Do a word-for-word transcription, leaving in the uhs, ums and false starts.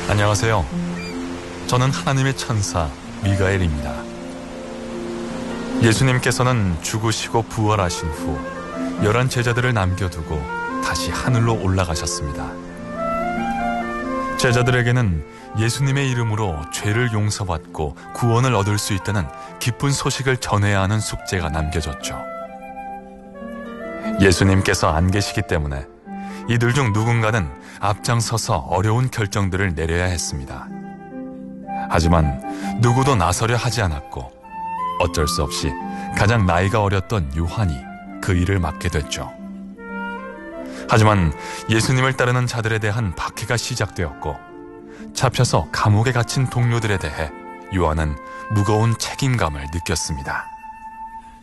안녕하세요. 저는 하나님의 천사 미가엘입니다. 예수님께서는 죽으시고 부활하신 후 열한 제자들을 남겨두고 다시 하늘로 올라가셨습니다. 제자들에게는 예수님의 이름으로 죄를 용서받고 구원을 얻을 수 있다는 기쁜 소식을 전해야 하는 숙제가 남겨졌죠. 예수님께서 안 계시기 때문에 이들 중 누군가는 앞장서서 어려운 결정들을 내려야 했습니다. 하지만 누구도 나서려 하지 않았고 어쩔 수 없이 가장 나이가 어렸던 요한이 그 일을 맡게 됐죠. 하지만 예수님을 따르는 자들에 대한 박해가 시작되었고 잡혀서 감옥에 갇힌 동료들에 대해 요한은 무거운 책임감을 느꼈습니다.